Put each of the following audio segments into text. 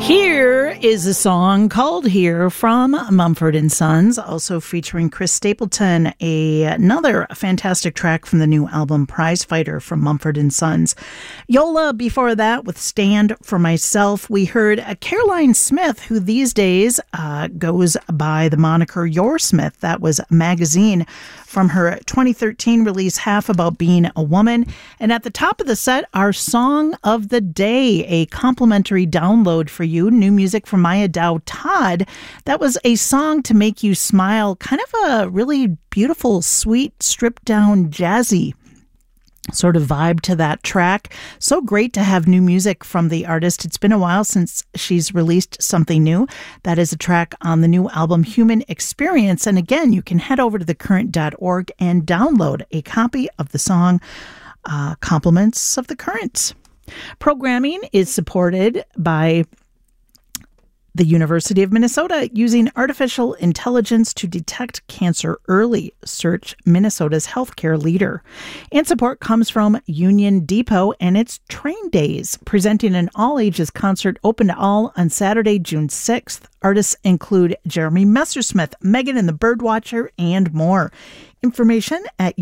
Here is a song called Here from Mumford & Sons, also featuring Chris Stapleton, another fantastic track from the new album Prize Fighter from Mumford & Sons. Yola before that with Stand for Myself. We heard Caroline Smith, who these days goes by the moniker Your Smith. That was Magazine from her 2013 release Half About Being a Woman. And at the top of the set, our Song of the Day, a complimentary download for you. New music from Maya Dow Todd. That was a song to make you smile. Kind of a really beautiful, sweet, stripped down, jazzy sort of vibe to that track. So great to have new music from the artist. It's been a while since she's released something new. That is a track on the new album Human Experience. And again, you can head over to thecurrent.org and download a copy of the song Compliments of the Current. Programming is supported by the University of Minnesota, using artificial intelligence to detect cancer early. Search Minnesota's healthcare leader. And support comes from Union Depot and its Train Days, presenting an all-ages concert open to all on Saturday, June 6th. Artists include Jeremy Messersmith, Megan and the Birdwatcher, and more. Information at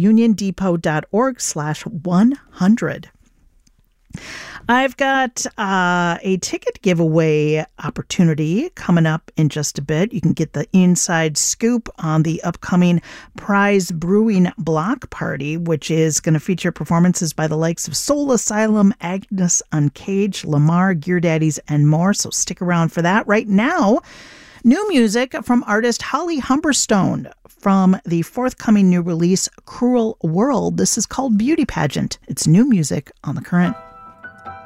uniondepot.org/100. I've got a ticket giveaway opportunity coming up in just a bit. You can get the inside scoop on the upcoming Prize Brewing Block Party, which is going to feature performances by the likes of Soul Asylum, Agnes Uncaged, Lamar, Gear Daddies, and more. So stick around for that. Right now, new music from artist Holly Humberstone from the forthcoming new release, Cruel World. This is called Beauty Pageant. It's new music on The Current.